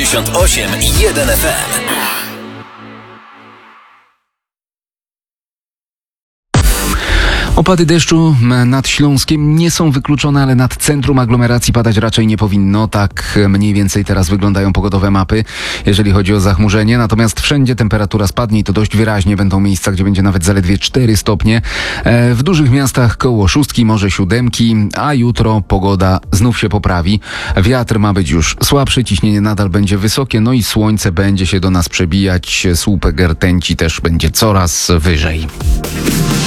98,1 FM. Opady deszczu nad Śląskiem nie są wykluczone, ale nad centrum aglomeracji padać raczej nie powinno. Tak mniej więcej teraz wyglądają pogodowe mapy, jeżeli chodzi o zachmurzenie. Natomiast wszędzie temperatura spadnie i to dość wyraźnie. Będą miejsca, gdzie będzie nawet zaledwie 4 stopnie. W dużych miastach koło 6, może 7, a jutro pogoda znów się poprawi. Wiatr ma być już słabszy, ciśnienie nadal będzie wysokie, no i słońce będzie się do nas przebijać. Słupek rtęci też będzie coraz wyżej.